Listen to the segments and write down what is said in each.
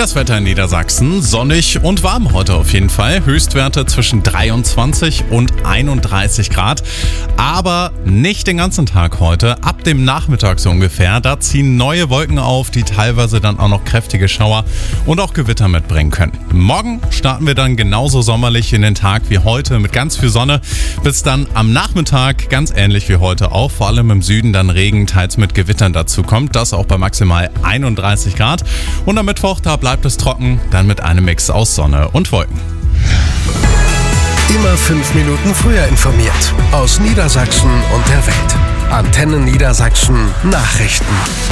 Das Wetter in Niedersachsen, sonnig und warm heute auf jeden Fall. Höchstwerte zwischen 23 und 31 Grad. Aber nicht den ganzen Tag heute, ab dem Nachmittag so ungefähr. Da ziehen neue Wolken auf, die teilweise dann auch noch kräftige Schauer und auch Gewitter mitbringen können. Morgen starten wir dann genauso sommerlich in den Tag wie heute mit ganz viel Sonne. Bis dann am Nachmittag ganz ähnlich wie heute auch. Vor allem im Süden dann Regen, teils mit Gewittern dazu kommt. Das auch bei maximal 31 Grad. Und am Mittwoch, da bleibt es trocken, dann mit einem Mix aus Sonne und Wolken. Immer 5 Minuten früher informiert. Aus Niedersachsen und der Welt. Antenne Niedersachsen Nachrichten.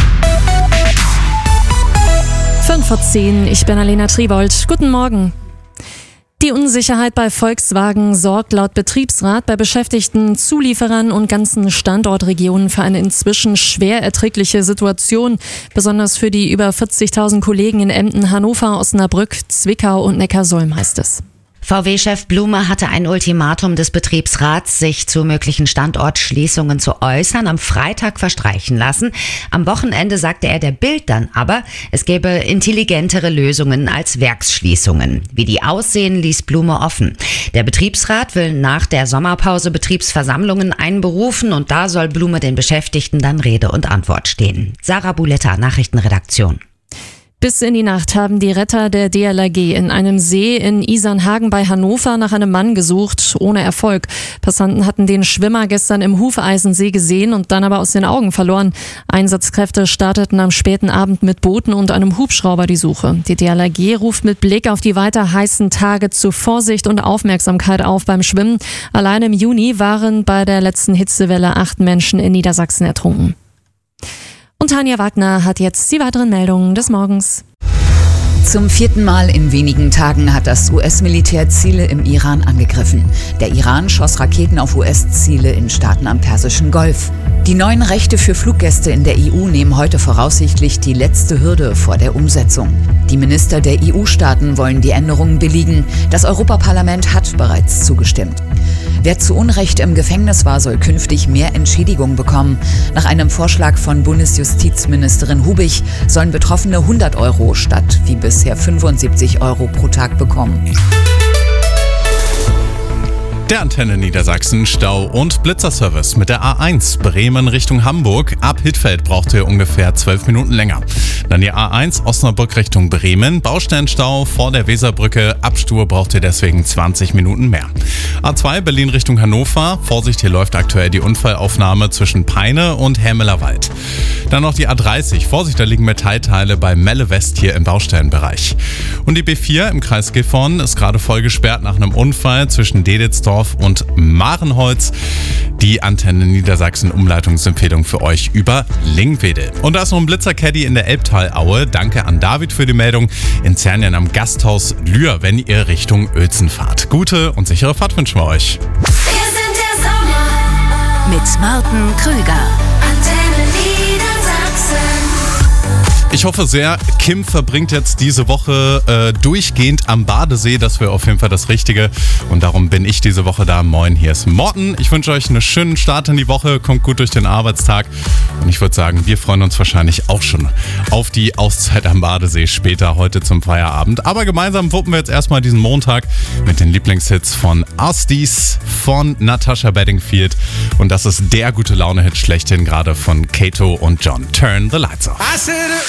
5:10 Uhr, ich bin Alena Tribold. Guten Morgen. Die Unsicherheit bei Volkswagen sorgt laut Betriebsrat bei Beschäftigten, Zulieferern und ganzen Standortregionen für eine inzwischen schwer erträgliche Situation. Besonders für die über 40.000 Kollegen in Emden, Hannover, Osnabrück, Zwickau und Neckarsulm, heißt es. VW-Chef Blume hatte ein Ultimatum des Betriebsrats, sich zu möglichen Standortschließungen zu äußern, am Freitag verstreichen lassen. Am Wochenende sagte er der Bild dann aber, es gäbe intelligentere Lösungen als Werksschließungen. Wie die aussehen, ließ Blume offen. Der Betriebsrat will nach der Sommerpause Betriebsversammlungen einberufen und da soll Blume den Beschäftigten dann Rede und Antwort stehen. Sarah Buletta, Nachrichtenredaktion. Bis in die Nacht haben die Retter der DLRG in einem See in Isernhagen bei Hannover nach einem Mann gesucht, ohne Erfolg. Passanten hatten den Schwimmer gestern im Hufeisensee gesehen und dann aber aus den Augen verloren. Einsatzkräfte starteten am späten Abend mit Booten und einem Hubschrauber die Suche. Die DLRG ruft mit Blick auf die weiter heißen Tage zu Vorsicht und Aufmerksamkeit auf beim Schwimmen. Allein im Juni waren bei der letzten Hitzewelle 8 Menschen in Niedersachsen ertrunken. Und Tanja Wagner hat jetzt die weiteren Meldungen des Morgens. Zum 4. Mal in wenigen Tagen hat das US-Militär Ziele im Iran angegriffen. Der Iran schoss Raketen auf US-Ziele in Staaten am Persischen Golf. Die neuen Rechte für Fluggäste in der EU nehmen heute voraussichtlich die letzte Hürde vor der Umsetzung. Die Minister der EU-Staaten wollen die Änderungen billigen. Das Europaparlament hat bereits zugestimmt. Wer zu Unrecht im Gefängnis war, soll künftig mehr Entschädigung bekommen. Nach einem Vorschlag von Bundesjustizministerin Hubig sollen Betroffene 100 € statt wie bisher 75 € pro Tag bekommen. Der Antenne Niedersachsen Stau- und Blitzerservice mit der A1 Bremen Richtung Hamburg. Ab Hittfeld braucht ihr ungefähr 12 Minuten länger. Dann die A1 Osnabrück Richtung Bremen. Baustellenstau vor der Weserbrücke. Ab Stur braucht ihr deswegen 20 Minuten mehr. A2 Berlin Richtung Hannover. Vorsicht, hier läuft aktuell die Unfallaufnahme zwischen Peine und Hermelerwald. Dann noch die A30. Vorsicht, da liegen Metallteile bei Melle West hier im Baustellenbereich. Und die B4 im Kreis Gifhorn ist gerade voll gesperrt nach einem Unfall zwischen Deditzdorf und Marenholz. Die Antenne Niedersachsen Umleitungsempfehlung für euch über Lingwedel. Und da ist noch ein Blitzercaddy in der Elbtalaue. Danke an David für die Meldung. In Zernien am Gasthaus Lühr, wenn ihr Richtung Uelzen fahrt. Gute und sichere Fahrt wünschen wir euch. Wir sind der Sommer Mit Martin Krüger. Antenne Niedersachsen. Ich hoffe sehr, Kim verbringt jetzt diese Woche durchgehend am Badesee. Das wäre auf jeden Fall das Richtige. Und darum bin ich diese Woche da. Moin, hier ist Morten. Ich wünsche euch einen schönen Start in die Woche. Kommt gut durch den Arbeitstag. Und ich würde sagen, wir freuen uns wahrscheinlich auch schon auf die Auszeit am Badesee später heute zum Feierabend. Aber gemeinsam wuppen wir jetzt erstmal diesen Montag mit den Lieblingshits von Astis, von Natasha Bedingfield. Und das ist der gute Laune-Hit schlechthin, gerade von Kato und John. Turn the Lights Off.